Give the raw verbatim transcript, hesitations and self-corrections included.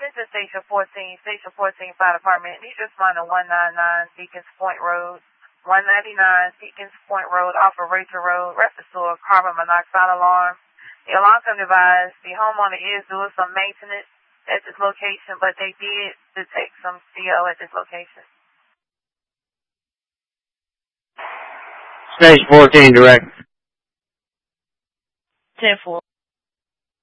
Attention Station fourteen, Station fourteen Fire Department. Need to respond to one ninety-nine Beacons Point Road, one ninety-nine Beacons Point Road off of Rachel Road, reference to a carbon monoxide alarm. The alarm company advised the homeowner is doing some maintenance at this location, but they did detect some C O at this location. Station fourteen, direct. ten four.